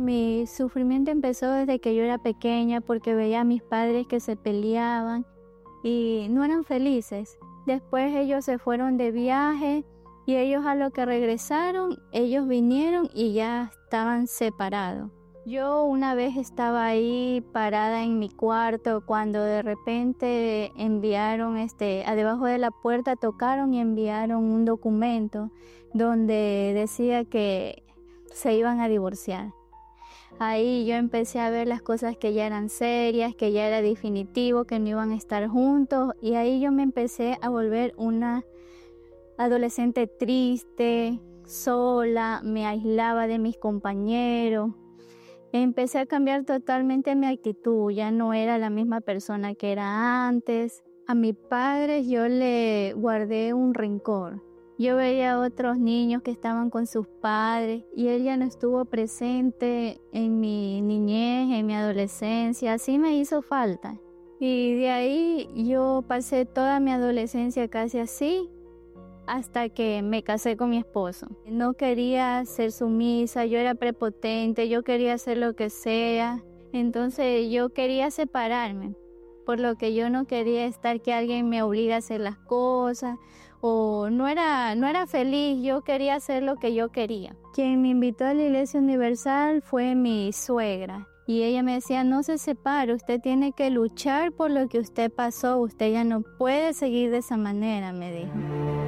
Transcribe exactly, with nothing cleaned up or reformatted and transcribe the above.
Mi sufrimiento empezó desde que yo era pequeña porque veía a mis padres que se peleaban y no eran felices. Después ellos se fueron de viaje y ellos a lo que regresaron, ellos vinieron y ya estaban separados. Yo una vez estaba ahí parada en mi cuarto cuando de repente enviaron, este, a debajo de la puerta tocaron y enviaron un documento donde decía que se iban a divorciar. Ahí yo empecé a ver las cosas que ya eran serias, que ya era definitivo, que no iban a estar juntos, y ahí yo me empecé a volver una adolescente triste, sola, me aislaba de mis compañeros. Empecé a cambiar totalmente mi actitud, ya no era la misma persona que era antes. A mis padres yo le guardé un rencor. Yo veía a otros niños que estaban con sus padres y él ya no estuvo presente en mi niñez, en mi adolescencia, así me hizo falta. Y de ahí yo pasé toda mi adolescencia casi así, hasta que me casé con mi esposo. No quería ser sumisa, yo era prepotente, yo quería hacer lo que sea. Entonces yo quería separarme, por lo que yo no quería estar que alguien me obligue a hacer las cosas, o no era, no era feliz, yo quería hacer lo que yo quería. Quien me invitó a la Iglesia Universal fue mi suegra. Y ella me decía, no se separe, usted tiene que luchar por lo que usted pasó, usted ya no puede seguir de esa manera, me dijo.